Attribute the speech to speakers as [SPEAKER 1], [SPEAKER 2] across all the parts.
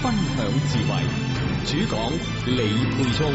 [SPEAKER 1] 分享智慧，主講李沛聰。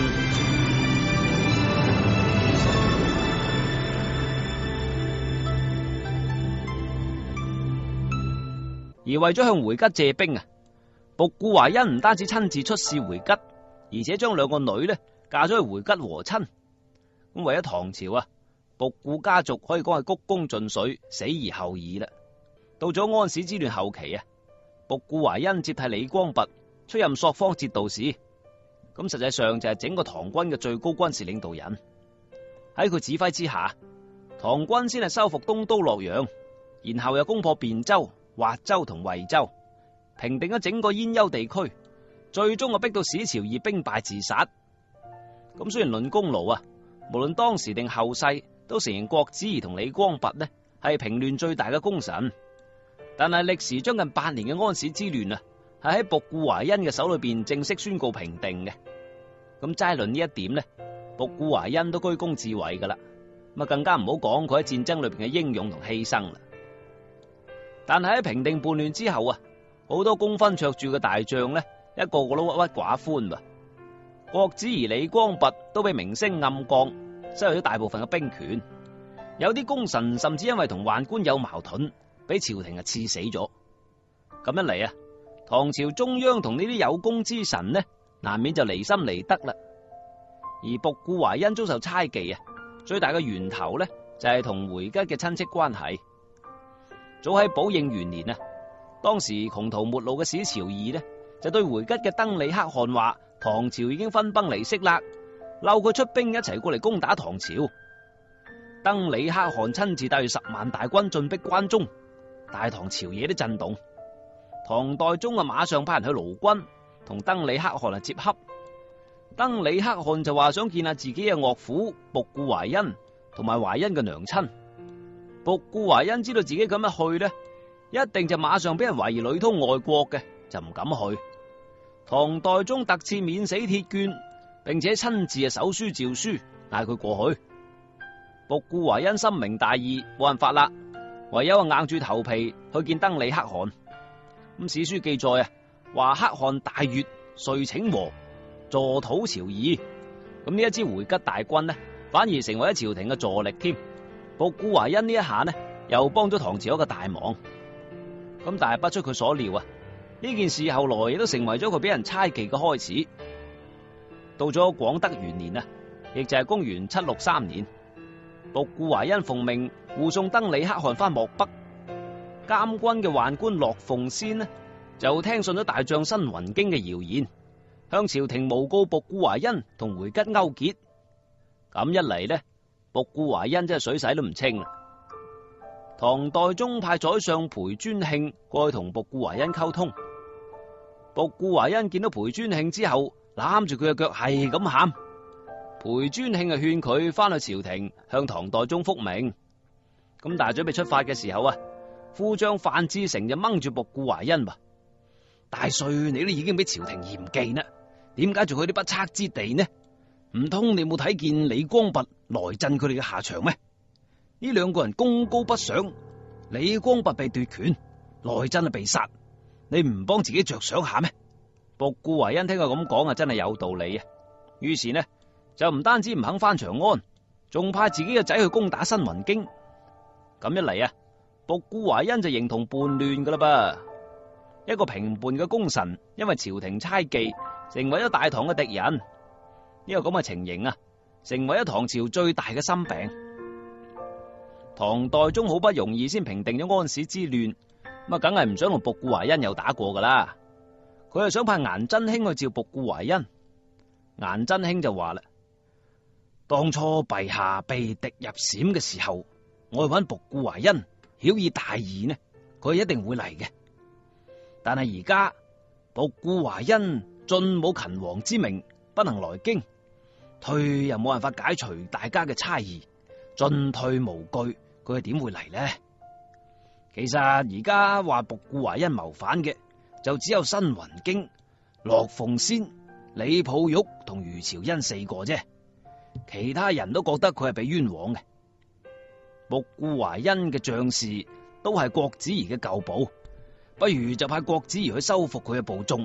[SPEAKER 2] 而為咗向回吉借兵啊，僕固懷恩唔單止親自出使回吉，而且將兩個女呢嫁咗去回吉和親。咁為咗唐朝啊，僕固家族可以講係鞠躬盡瘁，死而後已啦。到咗安史之亂後期啊，僕固懷恩接替李光弼出任朔方節度使，咁實際上就係整個唐軍嘅最高軍事領導人。喺佢指揮之下，唐軍先係收復東都洛陽，然後又攻破汴州、滑州同惠州，平定咗整個燕丘地區，最終逼到史朝以兵敗自殺。咁雖然論功勞啊，無論當時定後世都承認郭子儀同李光弼呢係平亂最大嘅功臣，但係歷時將近8年嘅安史之亂啊，係喺僕固懷恩嘅手裏邊正式宣告平定嘅。咁齋論呢一點呢，僕固懷恩都居功至偉噶啦，咁更加唔好講佢喺戰爭裏邊嘅英勇同犧牲啦。但係喺平定叛亂之後啊，好多功勳卓著嘅大將呢，一個個都鬱鬱寡歡噃。郭子儀、李光弼都被明升暗降，失去咗大部分嘅兵權。有啲功臣甚至因為同宦官有矛盾，俾朝廷刺死咗。咁一嚟啊，唐朝中央同呢啲有功之臣呢，難免就離心離德啦。而僕固懷恩遭受猜忌啊，最大嘅源頭呢，就係同回吉嘅親戚關係。早喺寶應元年啊，當時窮途末路嘅史朝義呢，就對回吉嘅登里克汗話唐朝已經分崩離析啦，嬲佢出兵一齊過嚟攻打唐朝。登里克汗親自帶住10萬大軍進逼關中，大唐朝野都震動。唐代宗啊，馬上派人去勞軍同登里克汗接洽。登里克汗就話想見下自己嘅岳父僕固懷恩同埋懷恩嘅娘親。僕固懷恩知道自己咁樣去呢，一定就馬上俾人懷疑裏通外國嘅，就唔敢去。唐代宗特賜免死鐵券，並且親自手書詔書嗌佢過去。僕固懷恩深明大義，冇辦法啦，唯有硬住頭皮去見登里克汗。咁史書記載啊，話克汗大悅，遂請和，助討朝議。咁呢一支回吉大軍呢，反而成為咗朝廷嘅助力添。僕固懷恩呢一下呢，又幫咗唐朝一個大忙。咁但係不出佢所料啊，呢件事後來亦都成為咗佢俾人猜忌嘅開始。到咗廣德元年啊，亦就係公元763年，僕固懷恩奉命護送登里克汗翻漠北。監軍嘅宦官樂鳳仙呢，就聽信咗大將申雲京嘅謠言，向朝廷誣告僕固懷恩同回吉勾結。咁一嚟呢，僕固懷恩真係水洗都唔清啦。唐代宗派宰相裴尊慶過去同僕固懷恩溝通。僕固懷恩見到裴尊慶之後，攬住佢嘅腳係咁喊。裴尊慶勸佢翻去朝廷向唐代宗復命。咁但係準備出發嘅時候啊，副將范志成就掹住僕固懷恩話：大帥你都已經俾朝廷嚴忌啦，點解仲去啲不測之地呢？唔通你冇睇見李光弼、來振佢哋嘅下場咩？呢兩個人功高不賞，李光弼被奪權，來振被殺，你唔幫自己着想下咩？僕固懷恩聽佢咁講啊，真係有道理啊。於是呢，就唔單止唔肯翻長安，仲派自己嘅仔去攻打申雲京。咁一嚟啊，僕固懷恩就形同叛亂噶啦噃。一個平叛嘅功臣，因為朝廷猜忌，成為咗大唐嘅敵人。呢個咁嘅情形啊，成為咗唐朝最大嘅心病。唐代宗好不容易先平定咗安史之亂，咁啊，梗係唔想同僕固懷恩又打過噶啦。佢係想派顏真卿去召僕固懷恩。顏真卿就話啦：當初陛下被敵入陝嘅時候，我去搵僕固懷恩，曉以大義呢，佢一定會嚟嘅。但係而家僕固懷恩進冇勤王之名，不能來京，退又冇辦法解除大家嘅猜疑，進退無據，佢點會嚟呢？其實而家話僕固懷恩謀反嘅，就只有申雲京、樂鳳仙、李抱玉同余朝恩4個啫，其他人都覺得佢係被冤枉嘅。僕固懷恩嘅將士都係郭子儀嘅舊部，不如就派郭子儀去收復佢嘅部眾，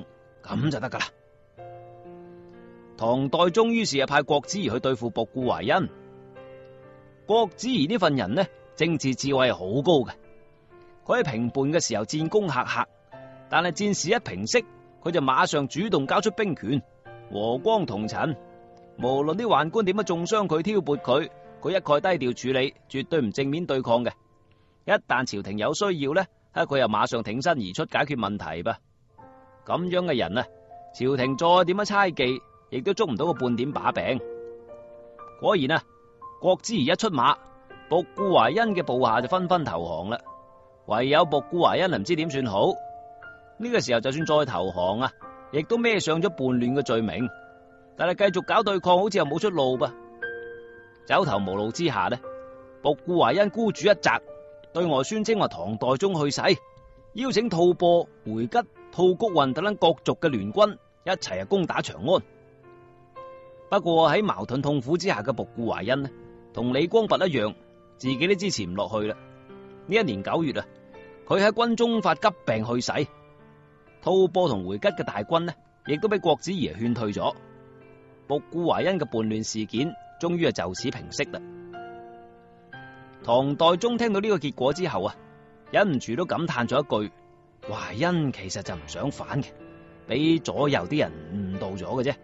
[SPEAKER 2] 咁就得噶啦。唐代宗於是派郭子儀去對付僕固懷恩。郭子儀呢份人呢，政治智慧係好高嘅。佢喺平叛嘅時候戰功赫赫，但係戰事一平息，佢就馬上主動交出兵權，和光同塵。無論啲宦官點樣中傷佢、挑撥佢，佢一概低調處理，絕對唔正面對抗嘅。一旦朝廷有需要呢，佢又馬上挺身而出解決問題吧。咁樣嘅人啊，朝廷再點樣猜忌，亦都捉唔到個半點把柄。果然啊，郭子儀一出馬，僕固懷恩嘅部下就紛紛投降啦。唯有僕固懷恩唔知點算好。呢個時候就算再投降啊，亦都孭上咗叛亂嘅罪名。但係繼續搞對抗，好似又冇出路噃。走投無路之下呢，僕固懷恩孤注一擲，對外宣稱話唐代宗去世，邀請吐蕃、回吉、吐谷渾等各族嘅聯軍一齊攻打長安。不過喺矛盾痛苦之下嘅僕固懷恩呢，同李光弼一樣，自己都支持唔落去啦。呢一年9月啊，佢喺軍中發急病去世。吐蕃同回吉嘅大軍呢，亦都俾郭子儀勸退咗。僕固懷恩嘅叛亂事件終於就此平息啦。唐代宗聽到呢個結果之後啊，忍唔住都感嘆咗一句：懷恩其實就唔想反嘅，俾左右啲人誤導咗嘅啫。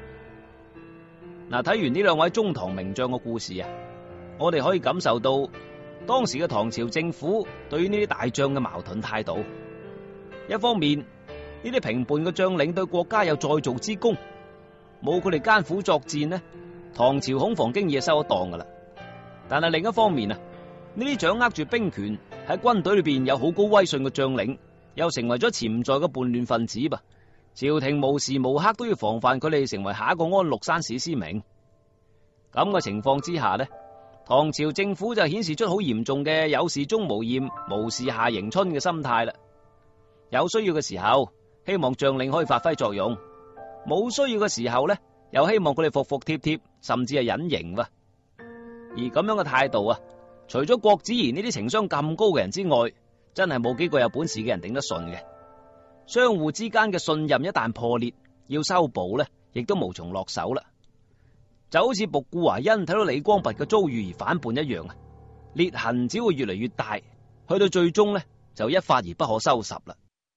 [SPEAKER 2] 嗱，睇完呢兩位中唐名將嘅故事啊，我哋可以感受到當時嘅唐朝政府對於呢啲大將嘅矛盾態度。一方面，呢啲平叛嘅將領對國家有再造之功，冇佢哋艱苦作戰呢，唐朝恐防經已收咗檔噶啦。但係另一方面啊，呢啲掌握住兵權喺軍隊裏邊有好高威信嘅將領，又成為咗潛在嘅叛亂分子吧。朝廷無時無刻都要防範佢哋成為下一個安祿山史思明。咁嘅情況之下呢，唐朝政府就顯示出好嚴重嘅有事鍾無艷、無事夏迎春嘅心態啦。有需要嘅時候，希望將領可以發揮作用；冇需要嘅時候呢，又希望佢哋服服帖帖，甚至係隱形喎。而咁樣嘅態度啊，除咗郭子儀呢啲情商咁高嘅人之外，真係冇幾個有本事嘅人頂得順嘅。相互之間嘅信任一旦破裂，要修補呢，亦都無從落手啦。就好似僕固懷恩睇到李光弼嘅遭遇而反叛一樣啊，裂痕只會越嚟越大，去到最終呢，就一發而不可收拾啦。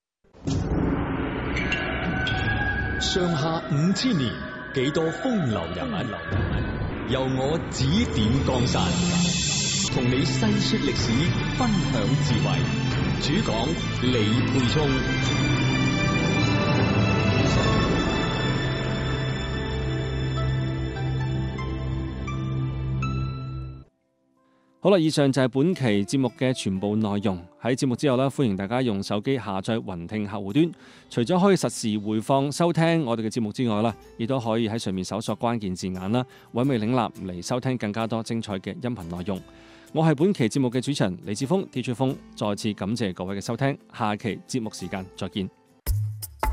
[SPEAKER 1] 上下5000年，幾多風流人物，由我指點江山，同你細說歷史，分享智慧。主講李沛聰。
[SPEAKER 3] 好啦，以上就係本期節目嘅全部內容。喺節目之後呢，歡迎大家用手機下載雲聽客戶端，除咗可以實時回放收聽我哋嘅節目之外啦，亦都可以喺上面搜索關鍵字眼啦，揾味領納嚟收聽更加多精彩嘅音頻內容。我係本期節目嘅主持人李志峰，DJ 峰，再次感謝各位嘅收聽，下期節目時間再見。